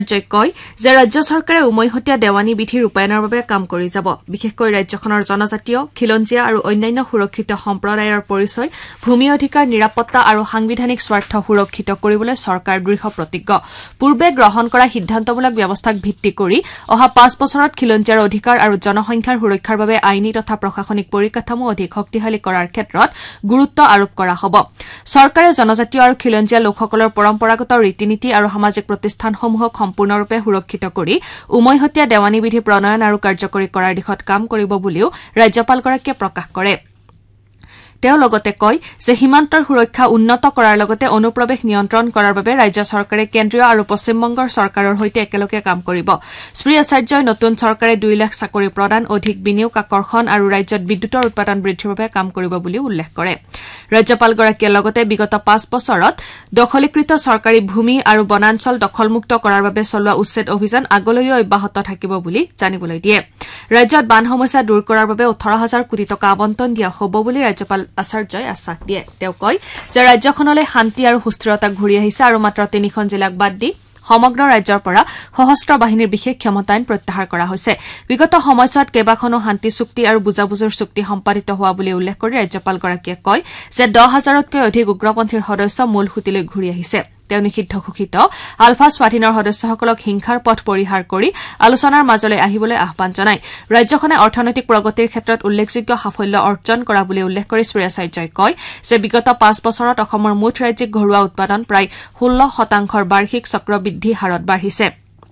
কয় যে ৰাজ্য চৰকাৰে উমৈহতীয়া দেৱানী বিধি ৰূপায়ণৰ বাবে কাম কৰি যাব বিশেষকৈ ৰাজ্যখনৰ জনজাতীয় খিলঞ্জীয়া আৰু অন্যান্য সুৰক্ষিত সম্প্ৰদায়ৰ পৰিচয় ভূমি অধিকাৰ নিৰাপত্তা আৰু সাংবিধানিক স্বাৰ্থ সুৰক্ষিত কৰিবলৈ চৰকাৰ দৃঢ় প্ৰতিজ্ঞ পূৰ্বে গ্ৰহণ কৰা সিদ্ধান্তমূলক ব্যৱস্থাক ভিত্তি কৰি অহা 5 বছৰত খিলঞ্জীয়াৰ অধিকাৰ আৰু জনসংখ্যাৰ সুৰক্ষাৰ বাবে আইনী তথা প্ৰশাসনিক পৰিকাঠামো অধিক শক্তিশালী কৰাৰ ক্ষেত্ৰত গুৰুত্ব আৰোপ কৰা হ'ব চৰকাৰে জনজাতীয় আৰু খিলঞ্জীয়া লোকসকলৰ পৰম্পৰাগত ৰীতি-নীতি আৰু সামাজিক প্ৰতিষ্ঠানসমূহক সম্পূৰ্ণৰূপে সুৰক্ষিত কৰি উমৈহতীয়া দেৱানী বিধি প্ৰণয়ন আৰু কাৰ্যকৰী কৰাৰ দিশত কাম কৰিব বুলিও ৰাজ্যপালগৰাকীয়ে প্ৰকাশ কৰে তেওঁ লগতে কয় যে সীমান্তৰ সুৰক্ষা উন্নত কৰাৰ লগতে অনুপ্ৰৱেশ নিয়ন্ত্ৰণ কৰাৰ বাবে ৰাজ্য চৰকাৰে কেন্দ্ৰীয় আৰু পশ্চিমবংগৰ চৰকাৰৰ সৈতে একেলগে কাম কৰিব শ্ৰী আচাৰ্যই নতুন চৰকাৰে 2 লাখ চাকৰি প্ৰদান অধিক বিনিয়োগ আকৰ্ষণ আৰু ৰাজ্যত বিদ্যুতৰ উৎপাদন বৃদ্ধিৰ বাবে কাম কৰিব বুলি উল্লেখ কৰে ৰাজ্যপালগৰাকীয়ে লগতে বিগত 5 বছৰত দখলীকৃত চৰকাৰী ভূমি আৰু বনাঞ্চল দখলমুক্ত কৰাৰ বাবে চলোৱা উচ্ছেদ অভিযান আগলৈও অব্যাহত থাকিব বুলি জানিবলৈ দিয়ে ৰাজ্যত বান সমস্যা দূৰ কৰাৰ বাবে 18000 কোটি টকা আবণ্টন দিয়া হ'ব বুলি ৰাজ্যপাল আচাৰ্যই আশ্বাস দিয়ে তেওঁ কয় যে ৰাজ্যখনলৈ শান্তি আৰু সুস্থিৰতা ঘূৰি আহিছে আৰু মাত্ৰ 3খন জিলাক বাদ দি সমগ্ৰ ৰাজ্যৰ পৰা সশস্ত্ৰ বাহিনীৰ বিশেষ ক্ষমতায়ন প্ৰত্যাহাৰ কৰা হৈছে বিগত সময়ছোৱাত কেইবাখনো শান্তি চুক্তি আৰু বুজাবুজিৰ চুক্তি সম্পাদিত হোৱা বুলি উল্লেখ কৰি ৰাজ্যপালগৰাকীয়ে কয় যে 10000তকৈ অধিক উগ্ৰপন্থীৰ সদস্য মূল সুতিলৈ ঘূৰি আহিছে তেওঁ নিষিদ্ধ ঘোষিত আলফা স্বাধীনৰ সদস্যসকলক হিংসাৰ পথ পৰিহাৰ কৰি আলোচনাৰ মাজলৈ আহিবলৈ আহ্বান জনায় ৰাজ্যখনে অৰ্থনৈতিক প্ৰগতিৰ ক্ষেত্ৰত উল্লেখযোগ্য সাফল্য অৰ্জন কৰা বুলি উল্লেখ কৰি শ্ৰী আচাৰ্যই কয় যে বিগত 5 বছৰত অসমৰ মুঠ ৰাজ্যিক ঘৰুৱা উৎপাদন প্ৰায় 16% বাৰ্ষিক চক্ৰবৃদ্ধি হাৰত বাঢ়িছে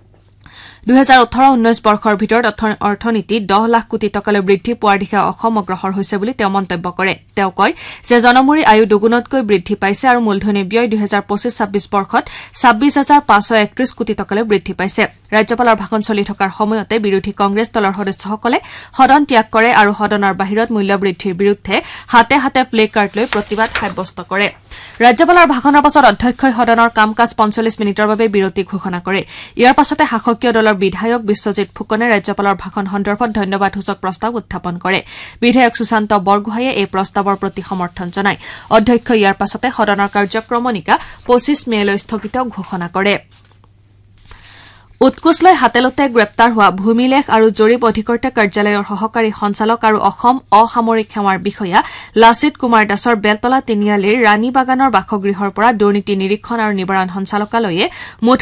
2018-19 বৰ্ষৰ ভিতৰত অৰ্থনীতি 10 লাখ কোটি টকালৈ বৃদ্ধি পোৱাৰ দিশে অসম অগ্ৰসৰ হৈছে বুলি তেওঁ মন্তব্য কৰে তেওঁ কয় যে জনমূৰি আয়ু দুগুণতকৈ বৃদ্ধি পাইছে আৰু মূলধনী ব্যয় 2025-26 বৰ্ষত 26531 কোটি টকালৈ বৃদ্ধি পাইছে ৰাজ্যপালৰ ভাষণ চলি থকাৰ সময়তে বিৰোধী কংগ্ৰেছ দলৰ সদস্যসকলে সদন ত্যাগ কৰে আৰু সদনৰ বাহিৰত মূল্য বৃদ্ধিৰ বিৰুদ্ধে হাতে হাতে প্লে কাৰ্ড লৈ প্ৰতিবাদ সাব্যস্ত কৰে ৰাজ্যপালৰ ভাষণৰ পাছত অধ্যক্ষই সদনৰ কাম-কাজ 45 মিনিটৰ বাবে বিৰতি ঘোষণা কৰে ইয়াৰ পাছতে শাসকীয় দলৰ বিধায়ক বিশ্বজিৎ ফুকনে ৰাজ্যপালৰ ভাষণ সন্দৰ্ভত ধন্যবাদসূচক প্ৰস্তাৱ উত্থাপন কৰে বিধায়ক সুশান্ত বৰগোহাঁয়ে এই প্ৰস্তাৱৰ প্ৰতি সমৰ্থন জনায় অধ্যক্ষই ইয়াৰ পাছতে সদনৰ কাৰ্যক্ৰমণিকা 25 মেলৈ স্থগিত ঘোষণা কৰে উৎকোচলৈ হাতেলতে গ্ৰেপ্তাৰ হোৱা ভূমিলেখ আৰু জৰীপ অধিকৰ্তা কাৰ্যালয়ৰ সহকাৰী সঞ্চালক আৰু অসম অসামৰিক সেৱাৰ বিষয়া লাচিত কুমাৰ দাসৰ বেলতলা তিনিআলিৰ ৰাণী বাগানৰ বাসগৃহৰ পৰা দুৰ্নীতি নিৰীক্ষণ আৰু নিবাৰণ সঞ্চালকালয়ে মুঠ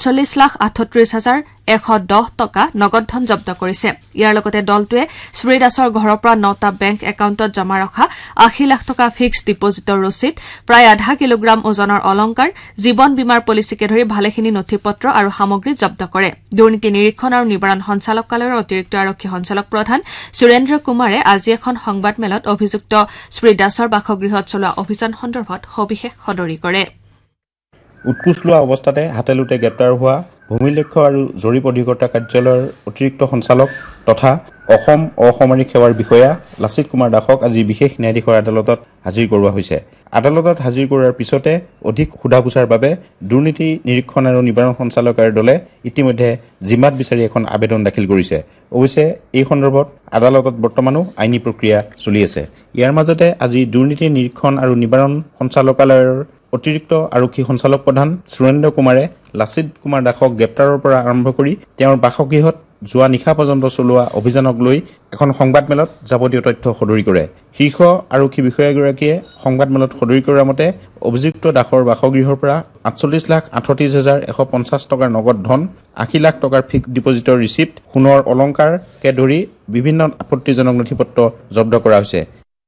48,38,110 টকা নগদ ধন জব্দ কৰিছে ইয়াৰ লগতে দলটোৱে শ্ৰী দাসৰ ঘৰৰ পৰা 9টা বেংক একাউণ্টত জমা ৰখা 80 লাখ টকা ফিক্সড ডিপজিটৰ ৰচিদ প্ৰায় আধা কিলোগ্ৰাম ওজনৰ অলংকাৰ জীৱন বীমাৰ পলিচিকে ধৰি ভালেখিনি নথিপত্ৰ আৰু সামগ্ৰী জব্দ কৰে দুৰ্নীতি নিৰীক্ষণ আৰু নিবাৰণ সঞ্চালকালয়ৰ অতিৰিক্ত আৰক্ষী সঞ্চালক প্ৰধান সুৰেন্দ্ৰ কুমাৰে আজি এখন সংবাদমেলত অভিযুক্ত শ্ৰী দাসৰ বাসগৃহত চলোৱা অভিযান সন্দৰ্ভত সবিশেষ সদৰি কৰে উৎকোচ লোৱা অৱস্থাতে হাতেলুতে গ্ৰেপ্তাৰ হোৱা ভূমিলেখ আৰু জৰীপ অধিকৰ্তা কাৰ্যালয়ৰ অতিৰিক্ত সঞ্চালক তথা অসম অসামৰিক সেৱাৰ বিষয়া লাচিত কুমাৰ দাসক আজি বিশেষ ন্যায়াধীশৰ আদালতত হাজিৰ কৰোৱা হৈছে আদালতত হাজিৰ কৰাৰ পিছতে অধিক সোধা-পোছাৰ বাবে দুৰ্নীতি নিৰীক্ষণ আৰু নিবাৰণ সঞ্চালকালয়ৰ দলে ইতিমধ্যে জিম্মাত বিচাৰি এখন আবেদন দাখিল কৰিছে অৱশ্যে এই সন্দৰ্ভত আদালতত বৰ্তমানো আইনী প্ৰক্ৰিয়া চলি আছে ইয়াৰ মাজতে আজি দুৰ্নীতি নিৰীক্ষণ আৰু নিবাৰণ সঞ্চালকালয়ৰ অতিৰিক্ত আৰক্ষী সঞ্চালক প্ৰধান সুৰেন্দ্ৰ কুমাৰে লাচিত কুমাৰ দাসক গ্ৰেপ্তাৰৰ পৰা আৰম্ভ কৰি তেওঁৰ বাসগৃহত যোৱা নিশা পৰ্যন্ত চলোৱা অভিযানক লৈ এখন সংবাদমেলত যাৱতীয় তথ্য সদৰি কৰে শীৰ্ষ আৰক্ষী বিষয়াগৰাকীয়ে সংবাদমেলত সদৰি কৰাৰ মতে অভিযুক্ত দাসৰ বাসগৃহৰ পৰা 48,38,150 টকাৰ নগদ ধন 80 লাখ টকাৰ ফিক্সড ডিপজিটৰ ৰিচিপ্ট সোণৰ অলংকাৰকে ধৰি বিভিন্ন আপত্তিজনক নথিপত্ৰ জব্দ কৰা হৈছে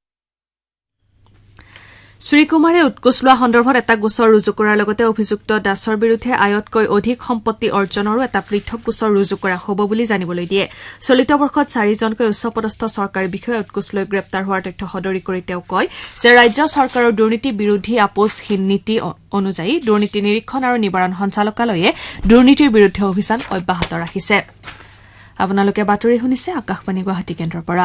শ্ৰীকুমাৰে উৎকোচ লোৱা সন্দৰ্ভত এটা গোচৰ ৰুজু কৰাৰ লগতে অভিযুক্ত দাসৰ বিৰুদ্ধে আয়তকৈ অধিক সম্পত্তি অৰ্জনৰো এটা পৃথক গোচৰ ৰুজু কৰা হ'ব বুলি জানিবলৈ দিয়ে চলিত বৰ্ষত 4জনকৈ উচ্চপদস্থ চৰকাৰী বিষয়া উৎকোচ লৈ গ্ৰেপ্তাৰ হোৱাৰ তথ্য সদৰি কৰি তেওঁ কয় যে ৰাজ্য চৰকাৰৰ দুৰ্নীতি বিৰোধী আপোচহীন নীতি অনুযায়ী দুৰ্নীতি নিৰীক্ষণ আৰু নিবাৰণ সঞ্চালকালয়ে দুৰ্নীতিৰ বিৰুদ্ধে অভিযান অব্যাহত ৰাখিছে আপোনালোকে বাতৰি শুনিছে আকাশবাণী গুৱাহাটী কেন্দ্ৰৰ পৰা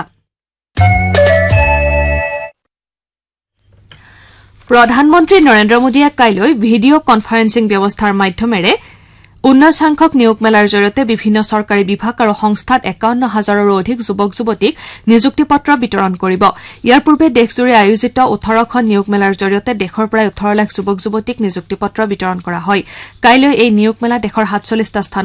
প্ৰধানমন্ত্ৰী নৰেন্দ্ৰ মোদীয়ে কাইলৈ ভিডিঅ' কনফাৰেন্সিং ব্যৱস্থাৰ মাধ্যমেৰে 19 সংখ্যক নিয়োগ মেলাৰ জৰিয়তে বিভিন্ন চৰকাৰী বিভাগ আৰু সংস্থাত 51,000ৰো অধিক যুৱক যুৱতীক নিযুক্তি পত্ৰ বিতৰণ কৰিব ইয়াৰ পূৰ্বে দেশজুৰি আয়োজিত 18খন নিয়োগ মেলাৰ জৰিয়তে দেশৰ প্ৰায় 18 লাখ যুৱক যুৱতীক নিযুক্তি পত্ৰ বিতৰণ কৰা হয় কাইলৈ এই নিয়োগ মেলা দেশৰ 47টা স্থান